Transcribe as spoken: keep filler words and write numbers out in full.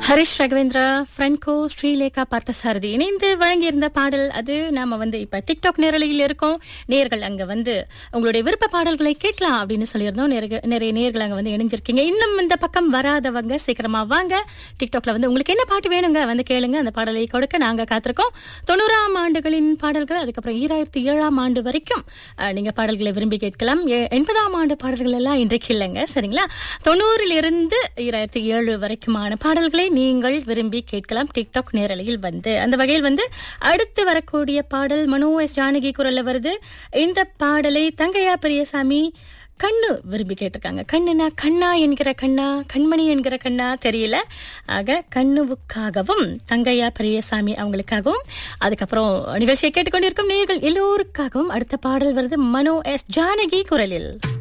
ஹரிஷ் ராகவேந்திரா, ஃப்ரென்கோ, ஸ்ரீலேகா பார்த்தசாரதி இணைந்து வழங்கியிருந்த பாடல் அது. நாம வந்து இப்ப டிக்டாக் நேரலையில் இருக்கோம். நேர்கள் அங்க வந்து உங்களுடைய விருப்ப பாடல்களை கேட்கலாம் அப்படின்னு சொல்லியிருந்தோம். நிறைய நிறைய நேர்கள் அங்க வந்து இணைஞ்சிருக்கீங்க. இன்னும் இந்த பக்கம் வராதவங்க சீக்கிரமா வாங்க. டிக்டாக்ல வந்து உங்களுக்கு என்ன பாட்டு வேணுங்க வந்து கேளுங்க. அந்த பாடலை கொடுக்க நாங்க காத்திருக்கோம். தொண்ணூறாம் ஆண்டுகளின் பாடல்கள், அதுக்கப்புறம் ஈராயிரத்தி ஏழாம் ஆண்டு வரைக்கும் அஹ், நீங்க பாடல்களை விரும்பி கேட்கலாம். எ- எண்பதாம் ஆண்டு பாடல்கள் எல்லாம் இன்றைக்கு இல்லைங்க, சரிங்களா? தொண்ணூறில் இருந்து ஈராயிரத்தி ஏழு வரைக்குமான பாடல்களை நீங்கள் விரும்பி கேட்கலாம் டிக்டாக் நேரலையில் வந்து. அந்த வகையில் வந்து அடுத்து வரக்கூடிய பாடல் மனோ எஸ் ஜானகி குரல்ல வருது. இந்த பாடலை தங்கையா பெரியசாமி கண்ணு விரும்பி கேட்டிருக்காங்க. கண்ணுனா கண்ணா என்கிற கண்ணா, கண்மணி என்கிற கண்ணா தெரியல. ஆக கண்ணுவுக்காகவும் தங்கையா பெரியசாமி அவங்களுக்காகவும், அதுக்கப்புறம் நிகழ்ச்சியை கேட்டுக்கொண்டிருக்கும் நேயர்கள் எல்லோருக்காகவும் அடுத்த பாடல் வருது மனோ எஸ் ஜானகி குரலில்.